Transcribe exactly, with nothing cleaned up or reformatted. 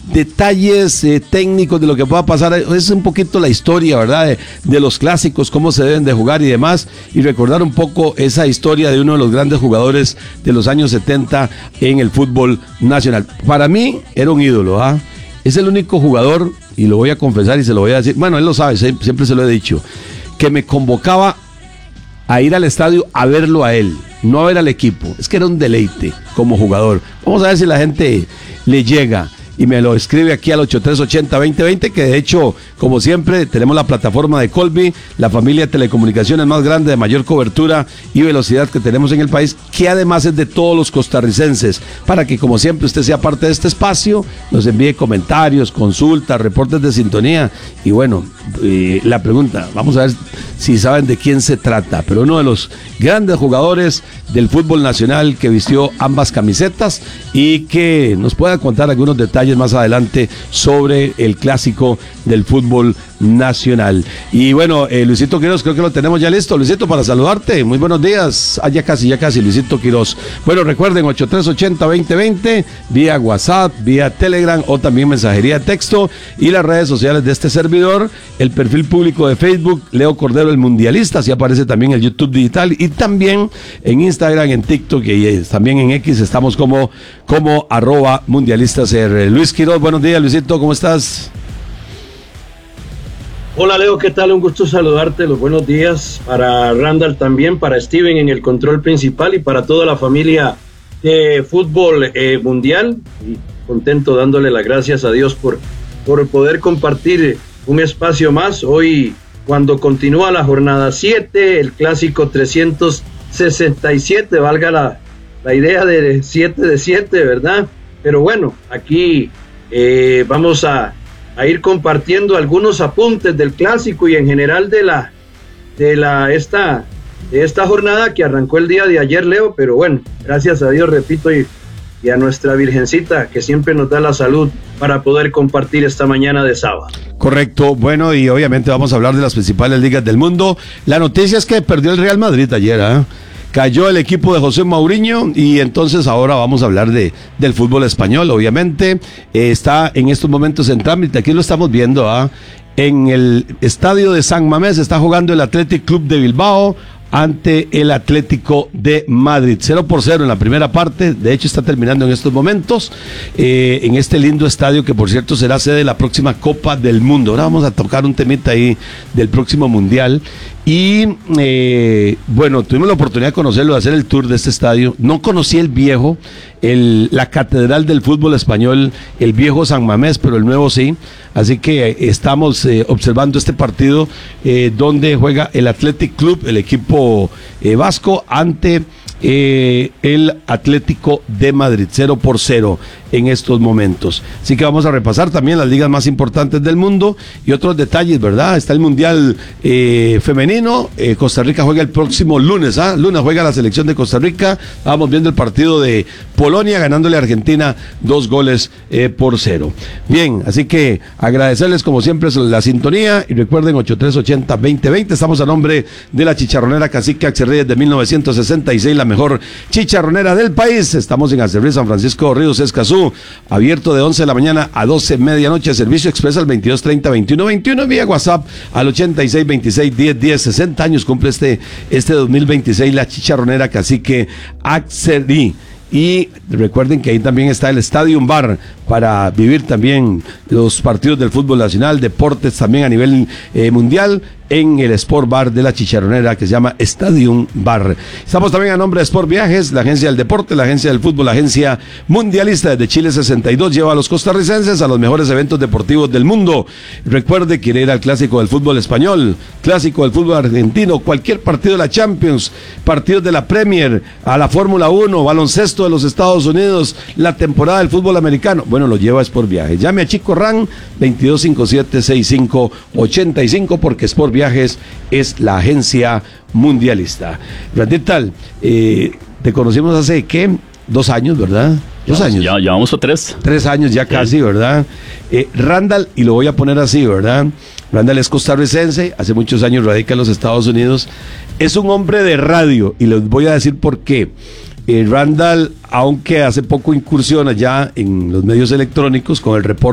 detalles eh, técnicos de lo que pueda pasar. Es un poquito la historia, ¿verdad? De, de los clásicos, cómo se deben de jugar y demás, y recordar un poco esa historia de uno de los grandes jugadores de los años setenta en el fútbol nacional. Para mí era un ídolo, ¿ah? Es el único jugador, y lo voy a confesar y se lo voy a decir, bueno, él lo sabe, siempre se lo he dicho, que me convocaba a ir al estadio a verlo a él, no a ver al equipo. Es que era un deleite como jugador. Vamos a ver si la gente le llega y me lo escribe aquí al ocho tres ochenta veinte veinte, que de hecho, como siempre, tenemos la plataforma de Colby, la familia de telecomunicaciones más grande, de mayor cobertura y velocidad que tenemos en el país, que además es de todos los costarricenses, para que, como siempre, usted sea parte de este espacio, nos envíe comentarios, consultas, reportes de sintonía, y bueno, eh, la pregunta, vamos a ver si saben de quién se trata, pero uno de los grandes jugadores del fútbol nacional que vistió ambas camisetas y que nos pueda contar algunos detalles más adelante sobre el clásico del fútbol nacional. Y bueno, eh, Luisito Quiroz, creo que lo tenemos ya listo. Luisito, para saludarte, muy buenos días. Ah, ya casi, ya casi, Luisito Quiroz. Bueno, recuerden, ocho tres ochenta veinte veinte, vía WhatsApp, vía Telegram o también mensajería de texto, y las redes sociales de este servidor, el perfil público de Facebook, Leo Cordero el Mundialista, así aparece también el YouTube digital, y también en Instagram, en TikTok y eh, también en X estamos como, como arroba mundialistas R. Luis Quiroz, buenos días, Luisito, ¿cómo estás? Hola Leo, ¿qué tal? Un gusto saludarte, los buenos días para Randall también, para Steven en el control principal y para toda la familia de fútbol eh, mundial. Y contento dándole las gracias a Dios por, por poder compartir un espacio más hoy cuando continúa la jornada siete, el clásico trescientos sesenta y siete, valga la, la idea de siete de siete, ¿verdad? Pero bueno, aquí eh, vamos a a ir compartiendo algunos apuntes del clásico y en general de la de la esta de esta jornada que arrancó el día de ayer, Leo, pero bueno, gracias a Dios, repito, y, y a nuestra Virgencita que siempre nos da la salud para poder compartir esta mañana de sábado. Correcto, bueno, y obviamente vamos a hablar de las principales ligas del mundo. La noticia es que perdió el Real Madrid ayer, ¿eh? Cayó el equipo de José Mourinho, y entonces ahora vamos a hablar de del fútbol español, obviamente. Eh, está en estos momentos en trámite, aquí lo estamos viendo, ¿ah? En el estadio de San Mamés está jugando el Athletic Club de Bilbao ante el Atlético de Madrid, cero por cero en la primera parte, de hecho está terminando en estos momentos, eh, en este lindo estadio que por cierto será sede de la próxima Copa del Mundo. Ahora vamos a tocar un temita ahí del próximo Mundial. Y eh, bueno, tuvimos la oportunidad de conocerlo, de hacer el tour de este estadio. No conocí el viejo, el, la catedral del fútbol español, el viejo San Mamés, pero el nuevo sí. Así que eh, estamos eh, observando este partido eh, donde juega el Athletic Club, el equipo eh, vasco, ante eh, el Atlético de Madrid, cero por cero en estos momentos. Así que vamos a repasar también las ligas más importantes del mundo y otros detalles, ¿verdad? Está el Mundial eh, femenino, eh, Costa Rica juega el próximo lunes, ¿ah? Lunes juega la selección de Costa Rica. Vamos viendo el partido de Polonia ganándole a Argentina dos goles eh, por cero. Bien, así que agradecerles como siempre la sintonía y recuerden ocho tres ochenta veinte veinte. Estamos a nombre de la chicharronera Cacique Acerrí desde mil novecientos sesenta y seis, la mejor chicharronera del país. Estamos en Acerrí, San Francisco Ríos, Escazú, abierto de once de la mañana a doce medianoche, servicio expreso al veintidós treinta veintiuno veintiuno, vía WhatsApp al ochenta y seis veintiséis diez diez. Sesenta años cumple este, este dos mil veintiséis la chicharronera Cacique Acerrí. Y recuerden que ahí también está el Stadium Bar para vivir también los partidos del fútbol nacional, deportes también a nivel eh, mundial, en el Sport Bar de la Chicharronera que se llama Stadium Bar. Estamos también a nombre de Sport Viajes, la agencia del deporte, la agencia del fútbol, la agencia mundialista desde Chile sesenta y dos, lleva a los costarricenses a los mejores eventos deportivos del mundo. Recuerde que ir al clásico del fútbol español, clásico del fútbol argentino, cualquier partido de la Champions, partidos de la Premier, a la Fórmula uno, baloncesto de los Estados Unidos, la temporada del fútbol americano, bueno, lo lleva Sport Viajes. Llame a Chico Ran veintidós cincuenta y siete sesenta y cinco ochenta y cinco porque Sport Viajes es la agencia mundialista. Randall, eh, te conocimos hace, ¿qué? Dos años, ¿verdad? Dos ya, años. Ya, ya vamos a tres. Tres años ya casi, sí. ¿Verdad? Eh, Randall, y lo voy a poner así, ¿verdad? Randall es costarricense, hace muchos años radica en los Estados Unidos. Es un hombre de radio, y les voy a decir por qué. Eh, Randall, aunque hace poco incursiona ya en los medios electrónicos con el reporte